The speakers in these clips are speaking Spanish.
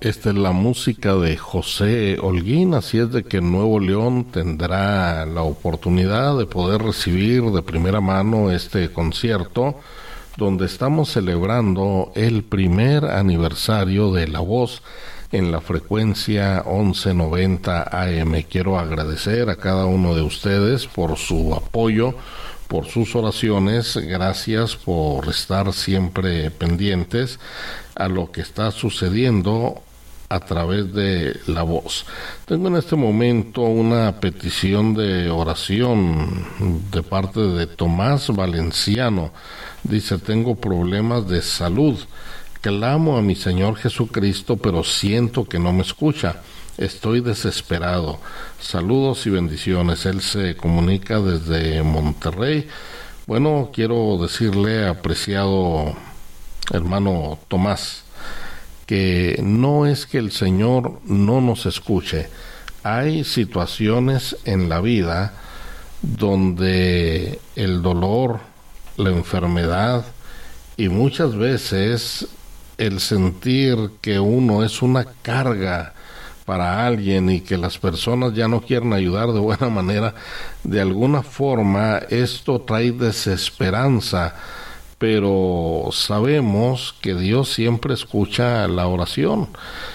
Esta es la música de José Holguín, así es de que Nuevo León tendrá la oportunidad de poder recibir de primera mano este concierto, donde estamos celebrando el primer aniversario de La Voz en la frecuencia 1190 AM. Quiero agradecer a cada uno de ustedes por su apoyo, por sus oraciones. Gracias por estar siempre pendientes a lo que está sucediendo a través de La Voz. Tengo en este momento una petición de oración de parte de Tomás Valenciano. Dice: tengo problemas de salud, clamo a mi Señor Jesucristo, pero siento que no me escucha. Estoy desesperado. Saludos y bendiciones. Él se comunica desde Monterrey. Bueno, quiero decirle, apreciado hermano Tomás, que no es que el Señor no nos escuche. Hay situaciones en la vida donde el dolor, la enfermedad y muchas veces el sentir que uno es una carga para alguien y que las personas ya no quieren ayudar de buena manera, de alguna forma esto trae desesperanza. Pero sabemos que Dios siempre escucha la oración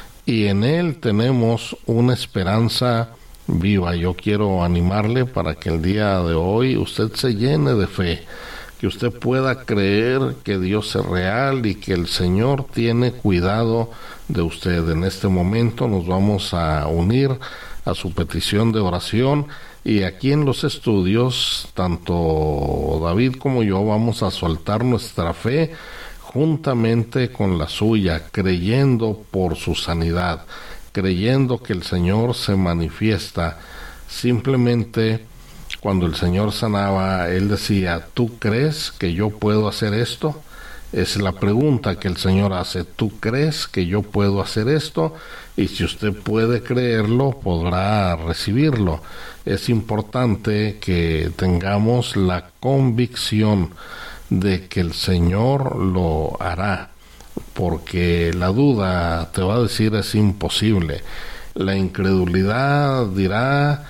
y en Él tenemos una esperanza viva. Yo quiero animarle para que el día de hoy usted se llene de fe, que usted pueda creer que Dios es real y que el Señor tiene cuidado de usted. En este momento nos vamos a unir a su petición de oración. Y aquí en los estudios, tanto David como yo vamos a soltar nuestra fe juntamente con la suya, creyendo por su sanidad, creyendo que el Señor se manifiesta. Simplemente cuando el Señor sanaba, Él decía: ¿tú crees que yo puedo hacer esto? Es la pregunta que el Señor hace: ¿tú crees que yo puedo hacer esto? Y si usted puede creerlo, podrá recibirlo. Es importante que tengamos la convicción de que el Señor lo hará, porque la duda te va a decir es imposible. La incredulidad dirá: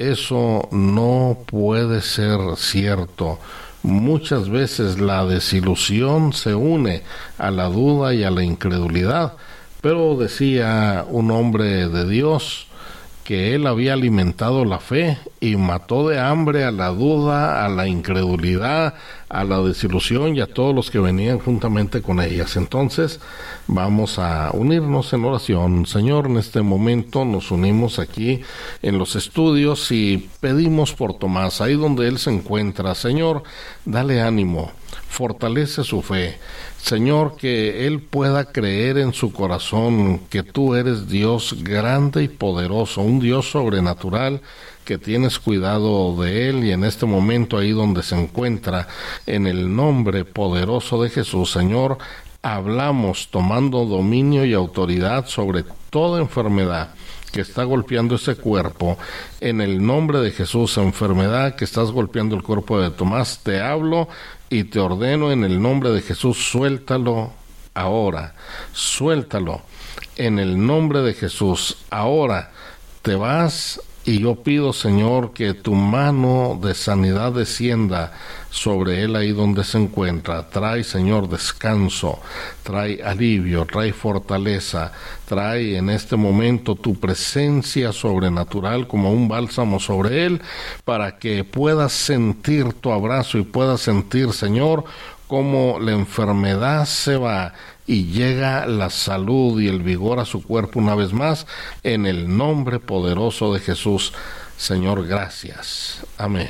eso no puede ser cierto. Muchas veces la desilusión se une a la duda y a la incredulidad, pero decía un hombre de Dios que él había alimentado la fe y mató de hambre a la duda, a la incredulidad, a la desilusión y a todos los que venían juntamente con ellas. Entonces vamos a unirnos en oración. Señor, en este momento nos unimos aquí en los estudios y pedimos por Tomás, ahí donde él se encuentra. Señor, dale ánimo, fortalece su fe. Señor, que él pueda creer en su corazón que tú eres Dios grande y poderoso, un Dios sobrenatural, que tienes cuidado de él, y en este momento ahí donde se encuentra, en el nombre poderoso de Jesús, Señor, hablamos tomando dominio y autoridad sobre toda enfermedad que está golpeando ese cuerpo. En el nombre de Jesús, enfermedad que estás golpeando el cuerpo de Tomás, te hablo y te ordeno en el nombre de Jesús: suéltalo ahora, suéltalo en el nombre de Jesús. Ahora te vas. Y yo pido, Señor, que tu mano de sanidad descienda sobre él ahí donde se encuentra. Trae, Señor, descanso, trae alivio, trae fortaleza, trae en este momento tu presencia sobrenatural como un bálsamo sobre él, para que puedas sentir tu abrazo y puedas sentir, Señor, cómo la enfermedad se va y llega la salud y el vigor a su cuerpo una vez más, en el nombre poderoso de Jesús. Señor, gracias. Amén.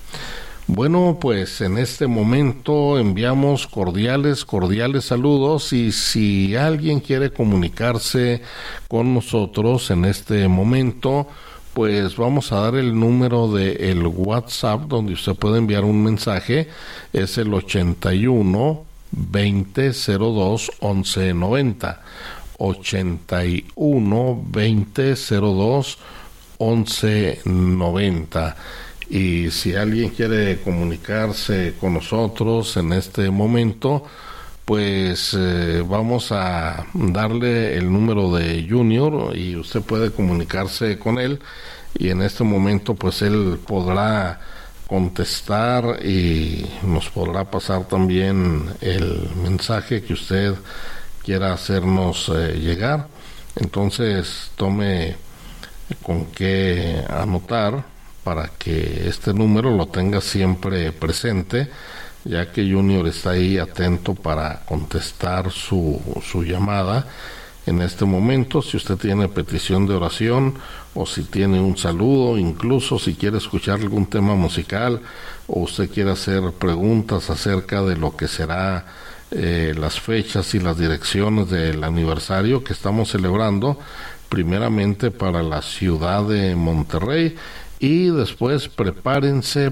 Bueno, pues en este momento enviamos cordiales saludos, y si alguien quiere comunicarse con nosotros en este momento, pues vamos a dar el número de el WhatsApp donde usted puede enviar un mensaje. Es el 81 20 02 11 90, 81 20 02 11 90. Y si alguien quiere comunicarse con nosotros en este momento, pues vamos a darle el número de Junior y usted puede comunicarse con él, y en este momento pues él podrá contestar y nos podrá pasar también el mensaje que usted quiera hacernos llegar. Entonces tome con qué anotar para que este número lo tenga siempre presente, ya que Junior está ahí atento para contestar su llamada en este momento. Si usted tiene petición de oración, o si tiene un saludo, incluso si quiere escuchar algún tema musical, o usted quiere hacer preguntas acerca de lo que será las fechas y las direcciones del aniversario que estamos celebrando, primeramente para la ciudad de Monterrey, y después prepárense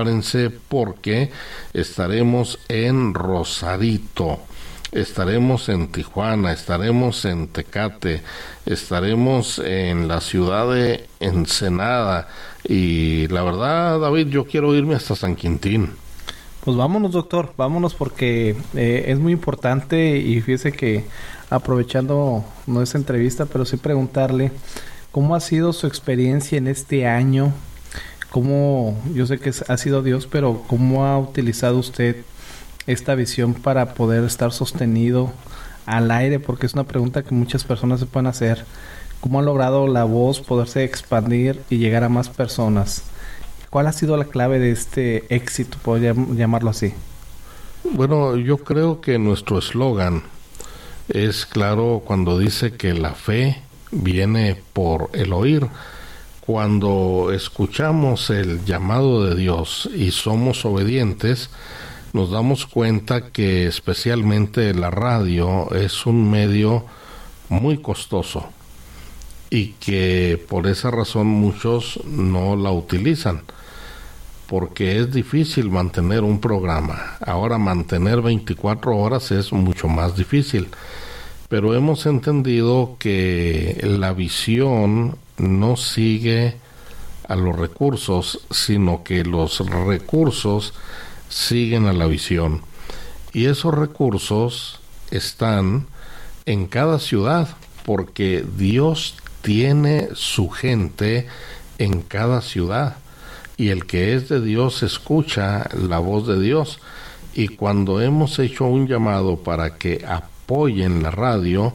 porque estaremos en Rosarito, estaremos en Tijuana, estaremos en Tecate, estaremos en la ciudad de Ensenada, y la verdad, David, yo quiero irme hasta San Quintín. Pues vámonos, doctor, vámonos, porque es muy importante. Y fíjese que, aprovechando no esta entrevista, pero sí preguntarle cómo ha sido su experiencia en este año, cómo, yo sé que ha sido Dios, pero cómo ha utilizado usted esta visión para poder estar sostenido al aire, porque es una pregunta que muchas personas se pueden hacer. ¿Cómo ha logrado la voz poderse expandir y llegar a más personas? ¿Cuál ha sido la clave de este éxito, podría llamarlo así? Bueno, yo creo que nuestro eslogan es claro cuando dice que la fe viene por el oír. Cuando escuchamos el llamado de Dios y somos obedientes, nos damos cuenta que especialmente la radio es un medio muy costoso y que por esa razón muchos no la utilizan, porque es difícil mantener un programa. Ahora, mantener 24 horas es mucho más difícil, pero hemos entendido que la visión no sigue a los recursos, sino que los recursos siguen a la visión, y esos recursos están en cada ciudad, porque Dios tiene su gente en cada ciudad, y el que es de Dios escucha la voz de Dios. Y cuando hemos hecho un llamado para que apoyen la radio,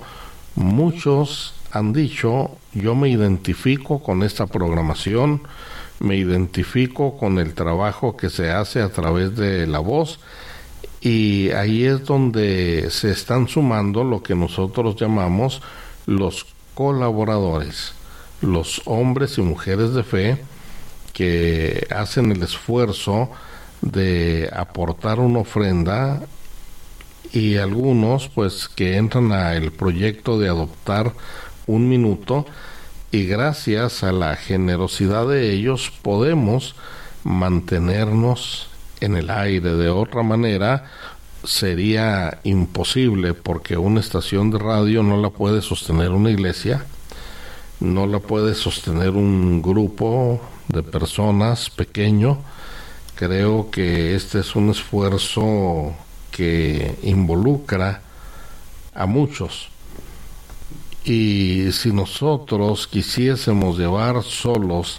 muchos han dicho: yo me identifico con esta programación, me identifico con el trabajo que se hace a través de la voz. Y ahí es donde se están sumando lo que nosotros llamamos los colaboradores, los hombres y mujeres de fe que hacen el esfuerzo de aportar una ofrenda, y algunos pues que entran al proyecto de adoptar un minuto, y gracias a la generosidad de ellos podemos mantenernos en el aire. De otra manera sería imposible, porque una estación de radio no la puede sostener una iglesia, no la puede sostener un grupo de personas pequeño. Creo que este es un esfuerzo que involucra a muchos, y si nosotros quisiésemos llevar solos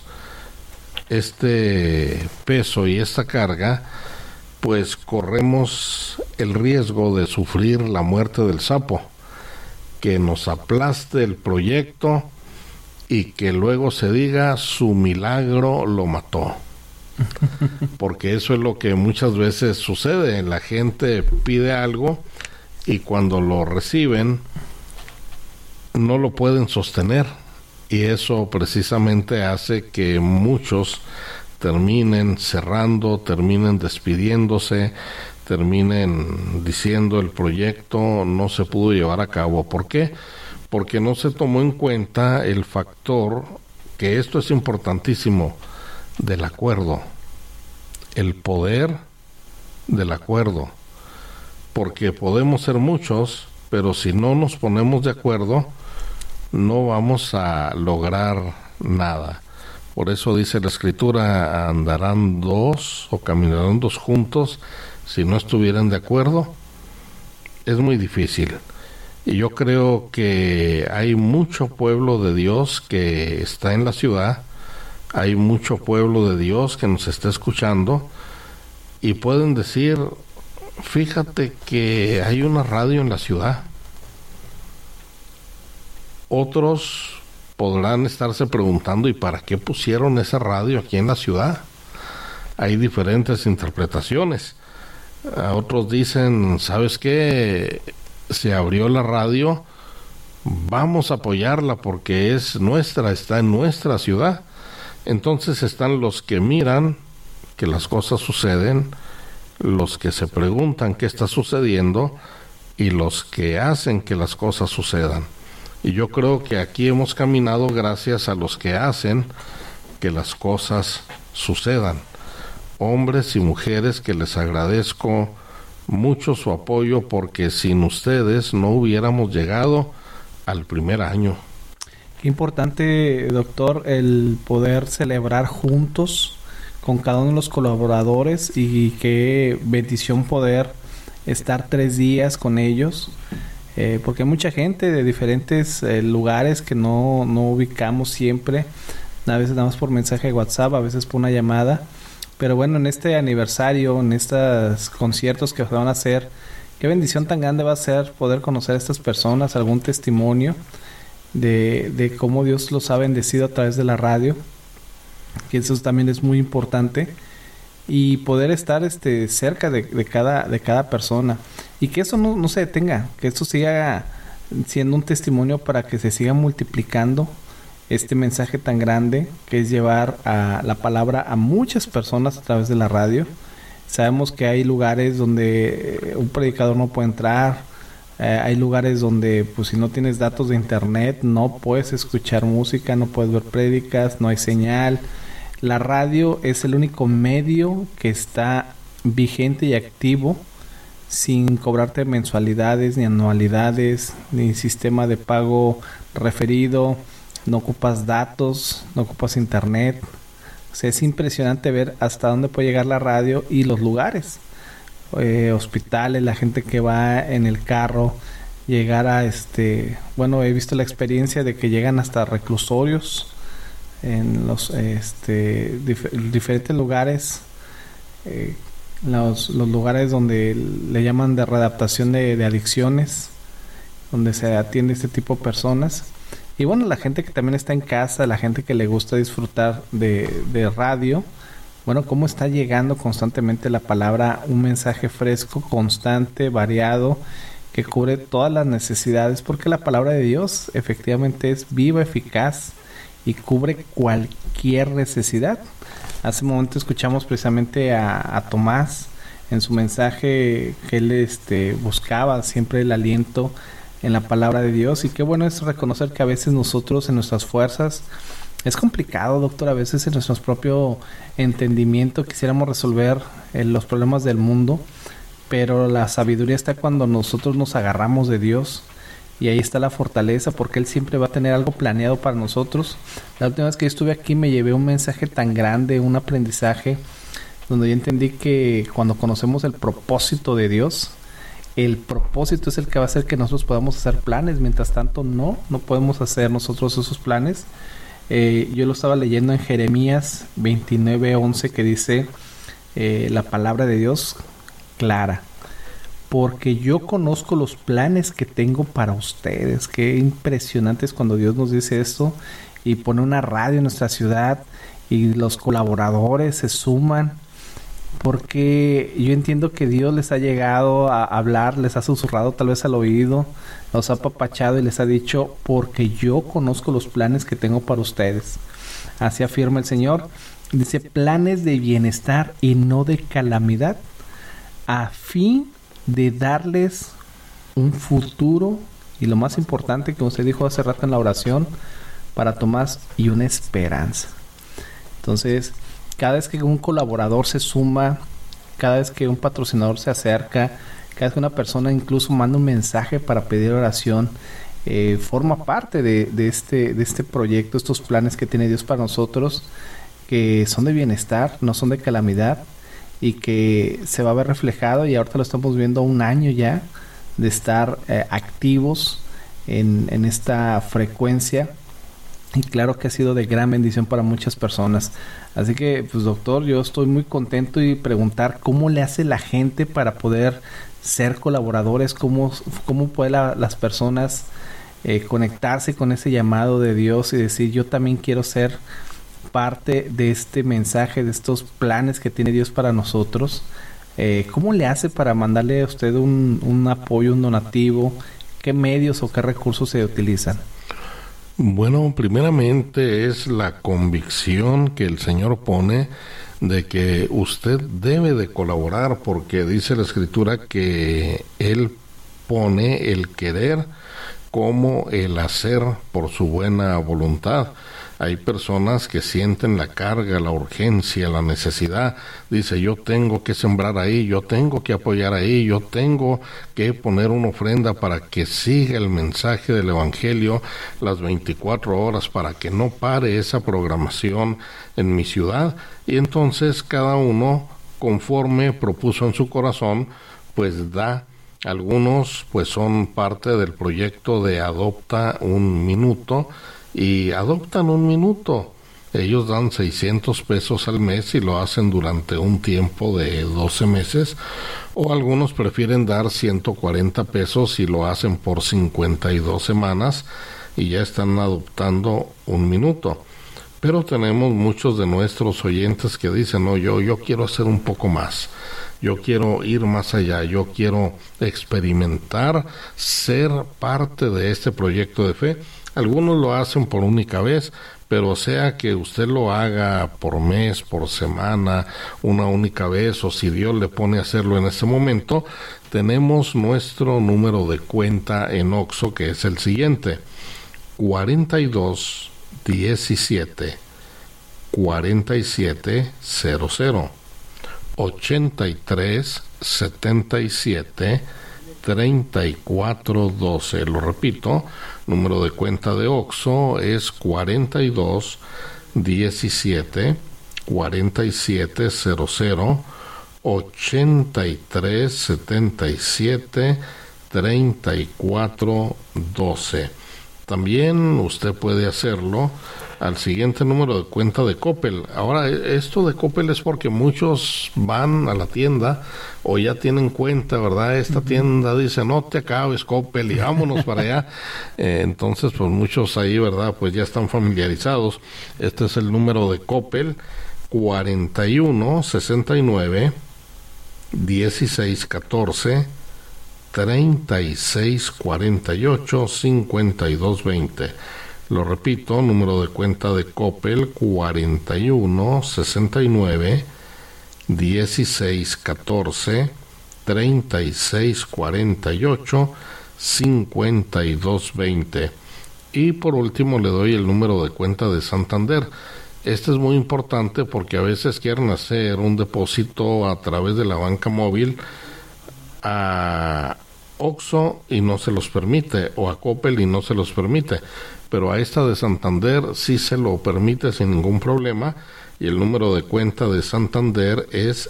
este peso y esta carga, pues corremos el riesgo de sufrir la muerte del sapo, que nos aplaste el proyecto y que luego se diga: su milagro lo mató. Porque eso es lo que muchas veces sucede. La gente pide algo y cuando lo reciben no lo pueden sostener, y eso precisamente hace que muchos terminen cerrando, terminen despidiéndose, terminen diciendo: el proyecto no se pudo llevar a cabo. ¿Por qué? Porque no se tomó en cuenta el factor, que esto es importantísimo, del acuerdo, el poder del acuerdo, porque podemos ser muchos, pero si no nos ponemos de acuerdo, no vamos a lograr nada. Por eso dice la Escritura: andarán dos o caminarán dos juntos si no estuvieran de acuerdo. es muy difícil. Y yo creo que hay mucho pueblo de Dios que está en la ciudad, hay mucho pueblo de Dios que nos está escuchando y pueden decir, fíjate que hay una radio en la ciudad. Otros podrán estarse preguntando, ¿y para qué pusieron esa radio aquí en la ciudad? Hay diferentes interpretaciones. Otros dicen, ¿sabes qué? Se abrió la radio, vamos a apoyarla porque es nuestra, está en nuestra ciudad. Entonces están los que miran que las cosas suceden, los que se preguntan qué está sucediendo y los que hacen que las cosas sucedan. Y yo creo que aquí hemos caminado gracias a los que hacen que las cosas sucedan. Hombres y mujeres que les agradezco mucho su apoyo, porque sin ustedes no hubiéramos llegado al primer año. Qué importante, doctor, el poder celebrar juntos con cada uno de los colaboradores, y qué bendición poder estar 3 días con ellos, porque hay mucha gente de diferentes lugares que no ubicamos siempre, a veces nada más por mensaje de WhatsApp, a veces por una llamada. Pero bueno, en este aniversario, en estos conciertos que se van a hacer, qué bendición tan grande va a ser poder conocer a estas personas, algún testimonio de cómo Dios los ha bendecido a través de la radio, que eso también es muy importante, y poder estar cerca de cada persona, y que eso no se detenga, que esto siga siendo un testimonio para que se siga multiplicando este mensaje tan grande, que es llevar a la palabra a muchas personas a través de la radio. Sabemos que hay lugares donde un predicador no puede entrar, hay lugares donde pues si no tienes datos de internet no puedes escuchar música, no puedes ver prédicas, no hay señal. La radio es el único medio que está vigente y activo sin cobrarte mensualidades, ni anualidades, ni sistema de pago referido. No ocupas datos, no ocupas internet. O sea, es impresionante ver hasta dónde puede llegar la radio y los lugares. Hospitales, la gente que va en el carro, llegar a bueno, he visto la experiencia de que llegan hasta reclusorios en los diferentes lugares, los lugares donde le llaman de readaptación de adicciones, donde se atiende este tipo de personas. Y bueno, la gente que también está en casa, la gente que le gusta disfrutar de radio, bueno, cómo está llegando constantemente la palabra, un mensaje fresco, constante, variado, que cubre todas las necesidades, porque la palabra de Dios efectivamente es viva, eficaz y cubre cualquier necesidad. Hace un momento escuchamos precisamente a Tomás en su mensaje, que él buscaba siempre el aliento en la palabra de Dios, y qué bueno es reconocer que a veces nosotros en nuestras fuerzas es complicado, doctor, a veces en nuestro propio entendimiento quisiéramos resolver los problemas del mundo, pero la sabiduría está cuando nosotros nos agarramos de Dios, y ahí está la fortaleza, porque Él siempre va a tener algo planeado para nosotros. La última vez que yo estuve aquí me llevé un mensaje tan grande, un aprendizaje, donde yo entendí que cuando conocemos el propósito de Dios, el propósito es el que va a hacer que nosotros podamos hacer planes. Mientras tanto no podemos hacer nosotros esos planes. Yo lo estaba leyendo en Jeremías 29:11, que dice la palabra de Dios clara: porque yo conozco los planes que tengo para ustedes. Qué impresionante es cuando Dios nos dice esto y pone una radio en nuestra ciudad y los colaboradores se suman, porque yo entiendo que Dios les ha llegado a hablar, les ha susurrado tal vez al oído, los ha apapachado y les ha dicho: porque yo conozco los planes que tengo para ustedes. Así afirma el Señor. Dice: planes de bienestar y no de calamidad, a fin de darles un futuro, y lo más importante, que usted dijo hace rato en la oración para Tomás, y una esperanza. Entonces, cada vez que un colaborador se suma, cada vez que un patrocinador se acerca, cada vez que una persona incluso manda un mensaje para pedir oración, forma parte de este proyecto, estos planes que tiene Dios para nosotros, que son de bienestar, no son de calamidad, y que se va a ver reflejado, y ahorita lo estamos viendo 1 año ya de estar activos en esta frecuencia. Y claro que ha sido de gran bendición para muchas personas. Así que, pues doctor, yo estoy muy contento y preguntar cómo le hace la gente para poder ser colaboradores, cómo pueden las personas conectarse con ese llamado de Dios y decir, yo también quiero ser parte de este mensaje, de estos planes que tiene Dios para nosotros. ¿Cómo le hace para mandarle a usted un apoyo, un donativo? ¿Qué medios o qué recursos se utilizan? Bueno, primeramente es la convicción que el Señor pone de que usted debe de colaborar, porque dice la Escritura que Él pone el querer como el hacer por su buena voluntad. Hay personas que sienten la carga, la urgencia, la necesidad. Dice, yo tengo que sembrar ahí, yo tengo que apoyar ahí, yo tengo que poner una ofrenda para que siga el mensaje del Evangelio las 24 horas, para que no pare esa programación en mi ciudad. Y entonces cada uno, conforme propuso en su corazón, pues da. Algunos pues son parte del proyecto de Adopta un Minuto, y adoptan un minuto. Ellos dan 600 pesos al mes y lo hacen durante un tiempo de 12 meses, o algunos prefieren dar 140 pesos y lo hacen por 52 semanas y ya están adoptando un minuto. Pero tenemos muchos de nuestros oyentes que dicen, no, yo quiero hacer un poco más, yo quiero ir más allá, yo quiero experimentar, ser parte de este proyecto de fe. Algunos lo hacen por única vez, pero sea que usted lo haga por mes, por semana, una única vez, o si Dios le pone a hacerlo en ese momento, tenemos nuestro número de cuenta en OXXO, que es el siguiente: 42 17 47 00 83 77 34 12. Lo repito, número de cuenta de OXXO es 42 17 47 00 83 77 34 12. También usted puede hacerlo al siguiente número de cuenta de Coppel. Ahora, esto de Coppel es porque muchos van a la tienda o ya tienen cuenta, ¿verdad? Esta tienda dice, no te acabes, Coppel, y vámonos para allá. Entonces, pues muchos ahí, ¿verdad? Pues ya están familiarizados. Este es el número de Coppel: 41 69 16 14 36 48 52 20. Lo repito, número de cuenta de Coppel: 41 69 16 14 36 48 52 20. Y por último le doy el número de cuenta de Santander. Este es muy importante porque a veces quieren hacer un depósito a través de la banca móvil a OXXO y no se los permite, o a Coppel y no se los permite, pero a esta de Santander sí se lo permite sin ningún problema, y el número de cuenta de Santander es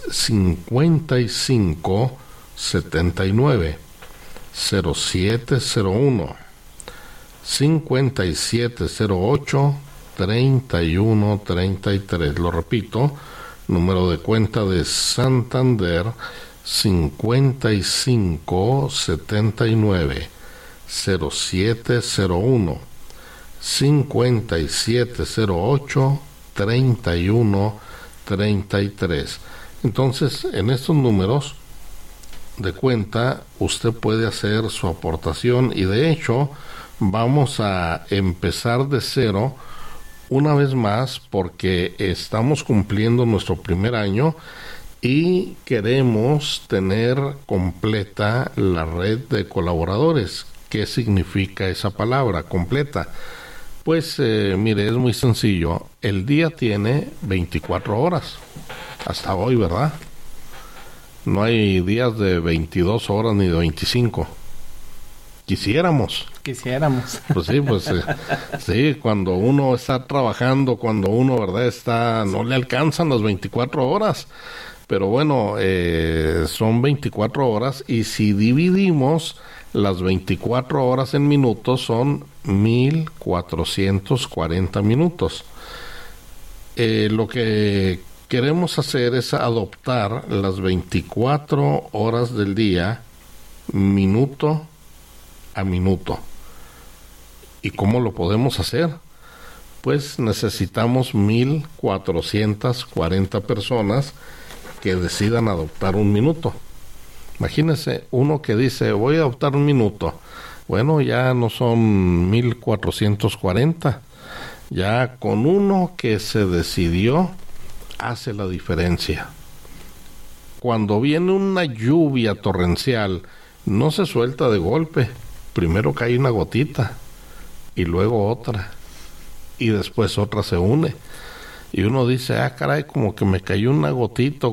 55 79 0701 5708 31 33. Lo repito, número de cuenta de Santander: 55 79 0701 5708 31 33. Entonces, en estos números de cuenta usted puede hacer su aportación, y de hecho vamos a empezar de cero una vez más, porque estamos cumpliendo nuestro primer año y queremos tener completa la red de colaboradores. ¿Qué significa esa palabra, completa? Pues mire, es muy sencillo. El día tiene 24 horas, hasta hoy, ¿verdad? No hay días de 22 horas ni de 25. Quisiéramos. Pues sí, sí, cuando uno está trabajando, cuando uno, ¿verdad?, no le alcanzan las 24 horas. Pero bueno, son 24 horas, y si dividimos las 24 horas en minutos son 1440 minutos. Lo que queremos hacer es adoptar las 24 horas del día, minuto a minuto. ¿Y cómo lo podemos hacer? Pues necesitamos 1440 personas que decidan adoptar un minuto. Imagínense uno que dice, voy a adoptar un minuto. Bueno, ya no son 1440. Ya con uno que se decidió, hace la diferencia. Cuando viene una lluvia torrencial, no se suelta de golpe. Primero cae una gotita y luego otra y después otra se une. Y uno dice, caray, como que me cayó una gotita,